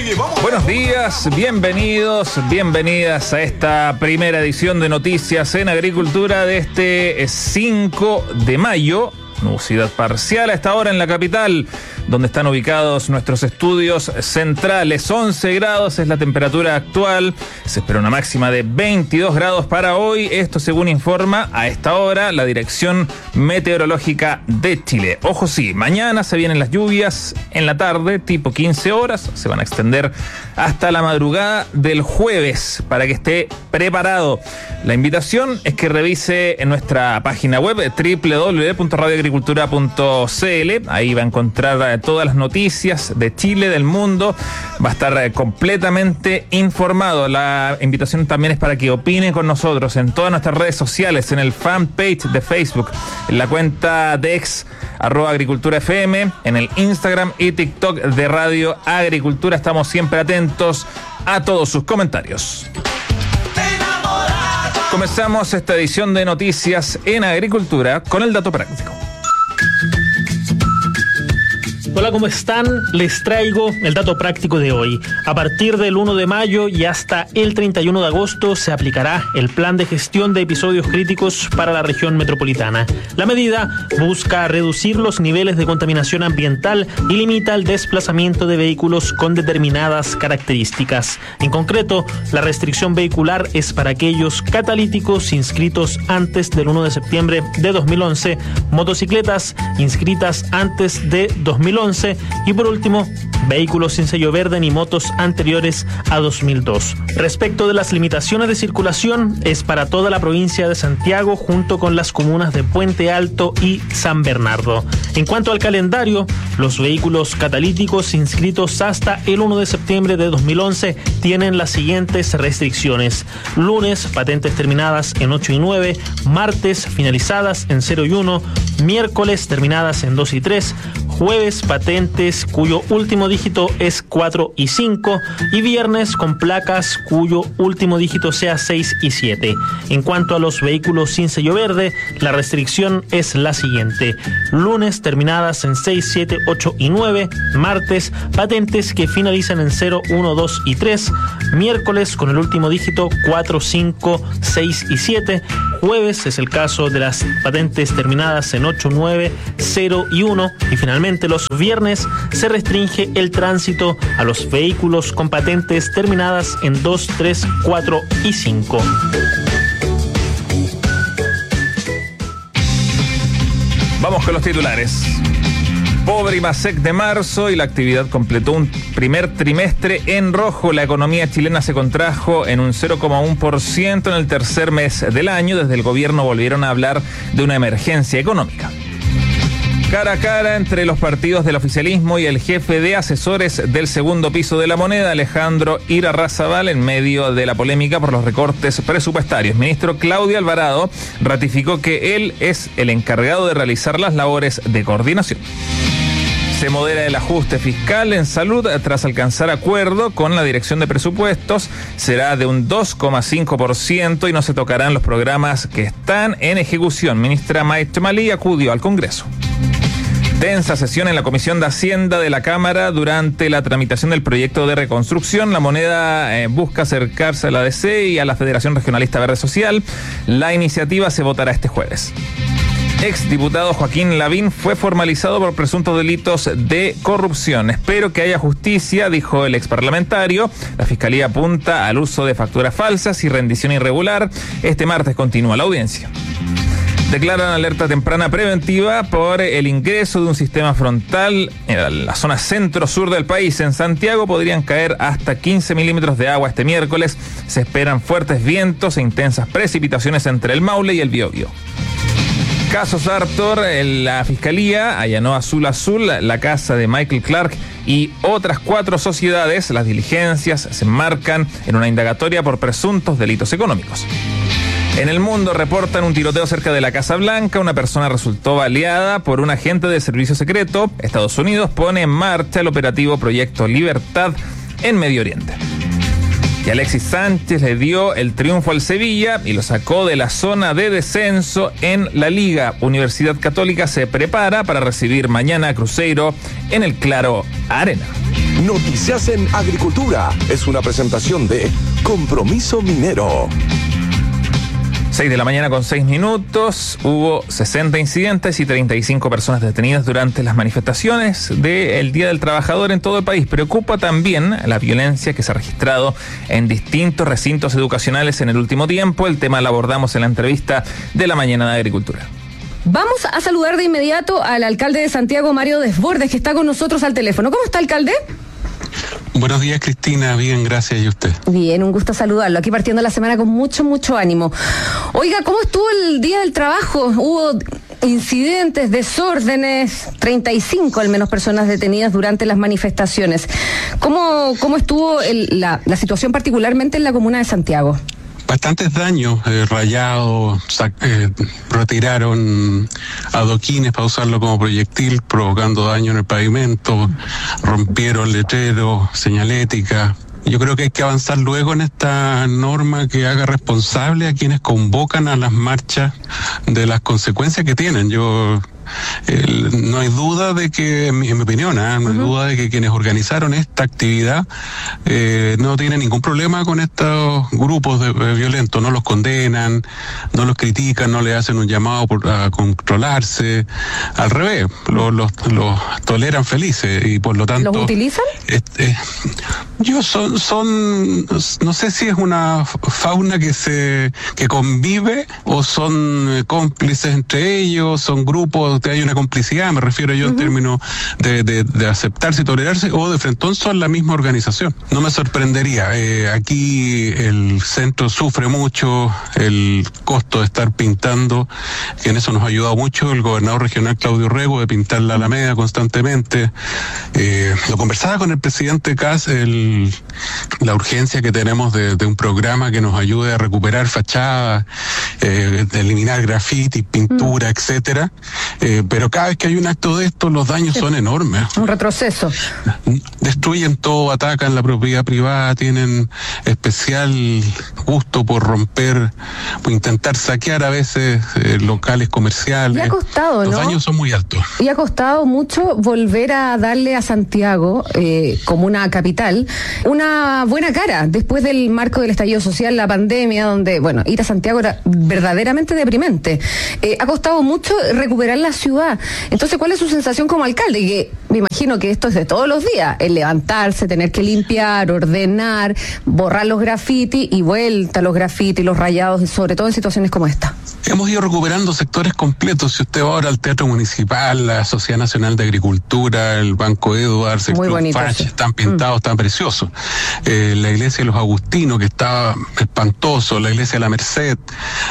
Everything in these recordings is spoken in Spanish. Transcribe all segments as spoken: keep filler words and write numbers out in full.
Buenos días, bienvenidos, bienvenidas a esta primera edición de Noticias en Agricultura de este cinco de mayo. Nubosidad parcial a esta hora en la capital, donde están ubicados nuestros estudios centrales. once grados es la temperatura actual. Se espera una máxima de veintidós grados para hoy. Esto según informa a esta hora la Dirección Meteorológica de Chile. Ojo sí, mañana se vienen las lluvias en la tarde, tipo quince horas. Se van a extender hasta la madrugada del jueves para que esté preparado. La invitación es que revise en nuestra página web doble u doble u doble u punto radio agricultura punto c l. Ahí va a encontrar todas las noticias de Chile, del mundo. Va a estar completamente informado. La invitación también es para que opinen con nosotros en todas nuestras redes sociales, en el fanpage de Facebook, en la cuenta de ex arroba agricultura F M, en el Instagram y TikTok de Radio Agricultura. Estamos siempre atentos a todos sus comentarios. Comenzamos esta edición de Noticias en Agricultura con el dato práctico. Hola, ¿cómo están? Les traigo el dato práctico de hoy. A partir del uno de mayo y hasta el treinta y uno de agosto se aplicará el plan de gestión de episodios críticos para la región metropolitana. La medida busca reducir los niveles de contaminación ambiental y limita el desplazamiento de vehículos con determinadas características. En concreto, la restricción vehicular es para aquellos catalíticos inscritos antes del uno de septiembre de dos mil once, motocicletas inscritas antes de dos mil once y por último, vehículos sin sello verde ni motos anteriores a dos mil dos. Respecto de las limitaciones de circulación, es para toda la provincia de Santiago junto con las comunas de Puente Alto y San Bernardo. En cuanto al calendario, los vehículos catalíticos inscritos hasta el uno de septiembre de dos mil once tienen las siguientes restricciones: lunes, patentes terminadas en ocho y nueve, martes, finalizadas en cero y uno, miércoles, terminadas en dos y tres, jueves, patentes cuyo último dígito es cuatro y cinco y viernes con placas cuyo último dígito sea seis y siete. En cuanto a los vehículos sin sello verde, la restricción es la siguiente: lunes terminadas en seis, siete, ocho y nueve, martes patentes que finalizan en cero, uno, dos y tres, miércoles con el último dígito cuatro, cinco, seis y siete, jueves es el caso de las patentes terminadas en ocho, nueve, cero y uno y finalmente los viernes se restringe el tránsito a los vehículos con patentes terminadas en dos, tres, cuatro y cinco. Vamos con los titulares. Pobre IMASEC de marzo y la actividad completó un primer trimestre en rojo. La economía chilena se contrajo en un cero coma uno por ciento en el tercer mes del año. Desde el gobierno volvieron a hablar de una emergencia económica. Cara a cara entre los partidos del oficialismo y el jefe de asesores del segundo piso de la moneda, Alejandro Irarrázaval, en medio de la polémica por los recortes presupuestarios. Ministro Claudio Alvarado ratificó que él es el encargado de realizar las labores de coordinación. Se modera el ajuste fiscal en salud tras alcanzar acuerdo con la Dirección de Presupuestos. Será de un dos coma cinco por ciento y no se tocarán los programas que están en ejecución. Ministra Maestremalí acudió al Congreso. Tensa sesión en la Comisión de Hacienda de la Cámara durante la tramitación del proyecto de reconstrucción. La moneda eh, busca acercarse a la A D C y a la Federación Regionalista Verde Social. La iniciativa se votará este jueves. Exdiputado Joaquín Lavín fue formalizado por presuntos delitos de corrupción. Espero que haya justicia, dijo el exparlamentario. La Fiscalía apunta al uso de facturas falsas y rendición irregular. Este martes continúa la audiencia. Declaran alerta temprana preventiva por el ingreso de un sistema frontal en la zona centro-sur del país. En Santiago podrían caer hasta quince milímetros de agua este miércoles. Se esperan fuertes vientos e intensas precipitaciones entre el Maule y el Biobío. Caso Sartor, la Fiscalía allanó Azul Azul, la casa de Michael Clark y otras cuatro sociedades. Las diligencias se enmarcan en una indagatoria por presuntos delitos económicos. En el mundo reportan un tiroteo cerca de la Casa Blanca. Una persona resultó baleada por un agente de servicio secreto. Estados Unidos pone en marcha el operativo Proyecto Libertad en Medio Oriente. Y Alexis Sánchez le dio el triunfo al Sevilla y lo sacó de la zona de descenso en la Liga. Universidad Católica se prepara para recibir mañana a Cruzeiro en el Claro Arena. Noticias en Agricultura es una presentación de Compromiso Minero. seis de la mañana con seis minutos, hubo sesenta incidentes y treinta y cinco personas detenidas durante las manifestaciones del Día del Trabajador en todo el país. Preocupa también la violencia que se ha registrado en distintos recintos educacionales en el último tiempo. El tema lo abordamos en la entrevista de la mañana de Agricultura. Vamos a saludar de inmediato al alcalde de Santiago, Mario Desbordes, que está con nosotros al teléfono. ¿Cómo está, alcalde? Buenos días, Cristina. Bien, gracias. ¿Y usted? Bien, un gusto saludarlo. Aquí partiendo la semana con mucho, mucho ánimo. Oiga, ¿cómo estuvo el Día del Trabajo? Hubo incidentes, desórdenes, treinta y cinco al menos personas detenidas durante las manifestaciones. ¿Cómo, cómo estuvo el, la, la situación particularmente en la comuna de Santiago? Bastantes daños, eh, rayados, eh, retiraron adoquines para usarlo como proyectil, provocando daño en el pavimento, rompieron letreros, señalética. Yo creo que hay que avanzar luego en esta norma que haga responsable a quienes convocan a las marchas de las consecuencias que tienen. Yo El, no hay duda de que, en mi, en mi opinión, ¿eh? no hay uh-huh. duda de que quienes organizaron esta actividad eh, no tienen ningún problema con estos grupos de, de violentos, no los condenan, no los critican, no le hacen un llamado por, a controlarse, al revés, los, los, los toleran felices y por lo tanto... ¿Los utilizan? Este, yo son, son, no sé si es una fauna que se que convive o son cómplices entre ellos, son grupos que hay una complicidad, me refiero yo uh-huh. en términos de, de, de aceptarse y tolerarse, o de frentón son la misma organización. No me sorprendería. Eh, aquí el centro sufre mucho el costo de estar pintando, que en eso nos ha ayudado mucho el gobernador regional Claudio Rego, de pintar la Alameda constantemente. Eh, lo conversaba con el presidente Kast, el, la urgencia que tenemos de, de un programa que nos ayude a recuperar fachadas, eh, de eliminar graffiti, pintura, uh-huh. etcétera. Eh, pero cada vez que hay un acto de esto, los daños sí. son enormes. Un retroceso. Destruyen todo, atacan la propiedad privada, tienen especial gusto por romper, por intentar saquear a veces eh, locales comerciales. Y ha costado, los ¿no? Los daños son muy altos. Y ha costado mucho volver a darle a Santiago, eh, como una capital, una buena cara, después del marco del estallido social, la pandemia, donde, bueno, ir a Santiago era verdaderamente deprimente. Eh, ha costado mucho recuperar la ciudad. Entonces, ¿cuál es su sensación como alcalde? Que me imagino que esto es de todos los días, el levantarse, tener que limpiar, ordenar, borrar los grafitis y vuelta a los grafitis, los rayados, sobre todo en situaciones como esta. Hemos ido recuperando sectores completos. Si usted va ahora al Teatro Municipal, la Sociedad Nacional de Agricultura, el Banco Eduard, el Club Fach, están pintados, mm. están preciosos. Eh, la iglesia de los Agustinos, que está espantoso, la iglesia de la Merced,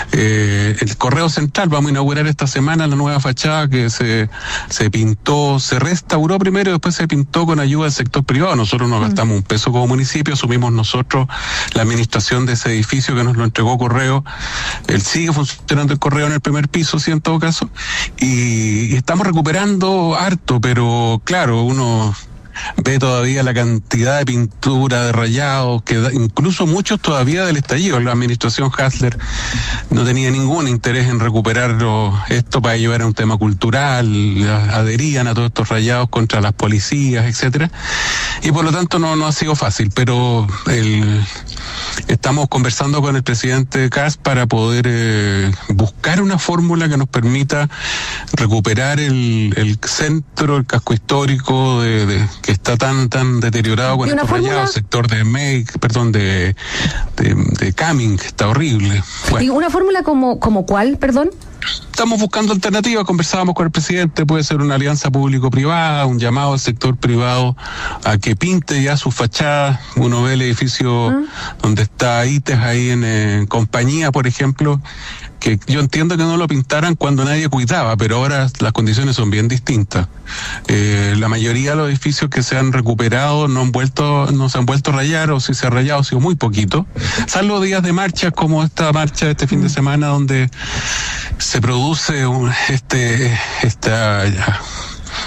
eh, el Correo Central, vamos a inaugurar esta semana la nueva fachada que se, se pintó, se restauró primero y después se pintó con ayuda del sector privado. Nosotros no mm. gastamos un peso como municipio, asumimos nosotros la administración de ese edificio que nos lo entregó Correo. Él sigue funcionando el Correo en el primer piso, sí, en todo caso, y, y estamos recuperando harto, pero claro, uno ve todavía la cantidad de pintura, de rayados, que da, incluso muchos todavía del estallido. La administración Hasler no tenía ningún interés en recuperarlo. Esto para ellos era un tema cultural, adherían a todos estos rayados contra las policías, etcétera, y por lo tanto no, no ha sido fácil, pero el, estamos conversando con el presidente Kast para poder eh, buscar una fórmula que nos permita recuperar el, el centro, el casco histórico de, de que está tan tan deteriorado con estos rayados, sector de Make, perdón, de de, de Cumming, que está horrible. Bueno. ¿Y una fórmula como como cuál, perdón? Estamos buscando alternativas, conversábamos con el presidente, puede ser una alianza público-privada, un llamado al sector privado a que pinte ya sus fachadas. Uno ve el edificio uh-huh. donde está I T E S ahí en, en compañía, por ejemplo, que yo entiendo que no lo pintaran cuando nadie cuidaba, pero ahora las condiciones son bien distintas. Eh, la mayoría de los edificios que se han recuperado no han vuelto, no se han vuelto a rayar, o si se ha rayado ha sido muy poquito, salvo días de marchas como esta marcha de este fin de semana donde se produce un, este esta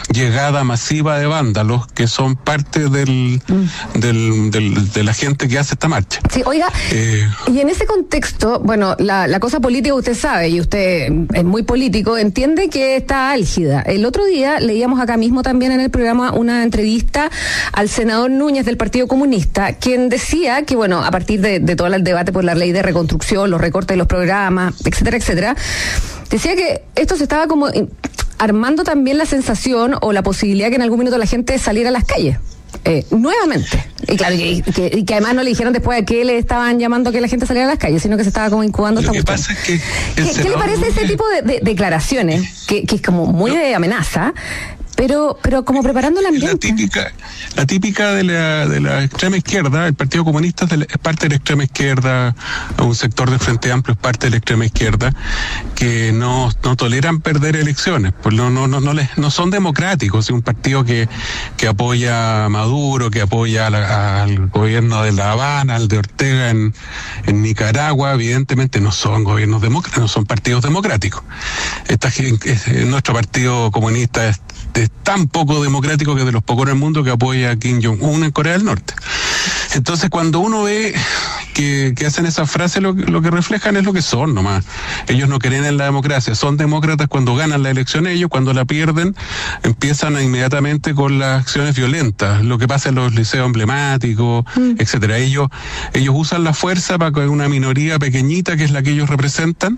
llegada masiva de vándalos que son parte del, mm. del, del de la gente que hace esta marcha. Sí, oiga, eh, y en ese contexto, bueno, la, la cosa política usted sabe, y usted es muy político, entiende que está álgida. El otro día leíamos acá mismo también en el programa una entrevista al senador Núñez del Partido Comunista, quien decía que, bueno, a partir de, de todo el debate por la ley de reconstrucción, los recortes de los programas, etcétera, etcétera, decía que esto se estaba como armando también la sensación o la posibilidad que en algún minuto la gente saliera a las calles. Eh, nuevamente. Y claro, y que, y que además no le dijeron después a qué le estaban llamando que la gente saliera a las calles, sino que se estaba como incubando esta cuestión. Lo que pasa es que ¿Qué, ¿Qué le parece ese tipo de, de declaraciones? Que, que es como muy de amenaza, pero pero como preparando el ambiente. La típica, la típica de la de la extrema izquierda, el Partido Comunista es, de la, es parte de la extrema izquierda, un sector de Frente Amplio es parte de la extrema izquierda, que no, no toleran perder elecciones, pues no no no no les no son democráticos, es un partido que que apoya a Maduro, que apoya a la, al gobierno de La Habana, al de Ortega en, en Nicaragua, evidentemente no son gobiernos democráticos, no son partidos democráticos. Esta, nuestro Partido Comunista es es tan poco democrático que es de los pocos en el mundo que apoya a Kim Jong-un en Corea del Norte. Entonces, cuando uno ve que, que hacen esas frases, lo, lo que reflejan es lo que son nomás. Ellos no creen en la democracia, son demócratas cuando ganan la elección ellos, cuando la pierden, empiezan a inmediatamente con las acciones violentas, lo que pasa en los liceos emblemáticos, mm. etcétera. Ellos, ellos usan la fuerza para que una minoría pequeñita, que es la que ellos representan,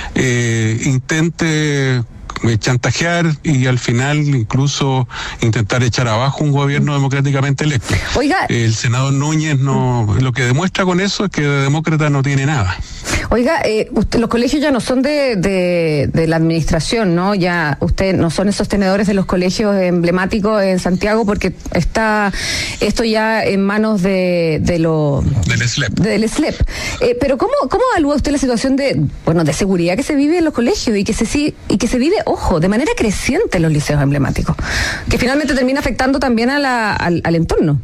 eh, intente chantajear y al final incluso intentar echar abajo un gobierno democráticamente electo. Oiga, el senador Núñez no, lo que demuestra con eso es que de demócrata no tiene nada. Oiga, eh, usted, los colegios ya no son de, de, de la administración, ¿no? Ya usted no son esos tenedores de los colegios emblemáticos en Santiago, porque está esto ya en manos de, de lo del S L E P. Del S L E P. Eh, pero ¿cómo, cómo evalúa usted la situación de, bueno, de seguridad que se vive en los colegios y que se y que se vive, ojo, de manera creciente en los liceos emblemáticos, que finalmente termina afectando también a la, al, al entorno?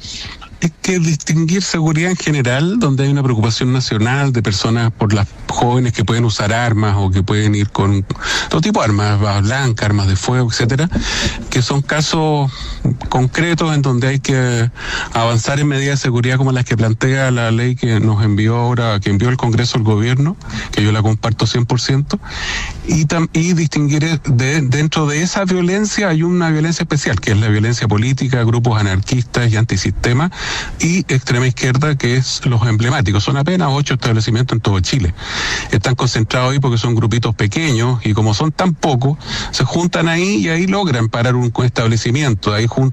Es que distinguir seguridad en general, donde hay una preocupación nacional de personas por las jóvenes que pueden usar armas o que pueden ir con todo tipo de armas, armas blancas, armas de fuego, etcétera, que son casos concretos en donde hay que avanzar en medidas de seguridad como las que plantea la ley que nos envió ahora, que envió el Congreso al gobierno, que yo la comparto cien por ciento, y, tam, y distinguir de, dentro de esa violencia hay una violencia especial, que es la violencia política, grupos anarquistas y antisistema, y extrema izquierda, que es los emblemáticos. Son apenas ocho establecimientos en todo Chile. Están concentrados ahí porque son grupitos pequeños y como son tan pocos, se juntan ahí y ahí logran parar un establecimiento. Ahí juntan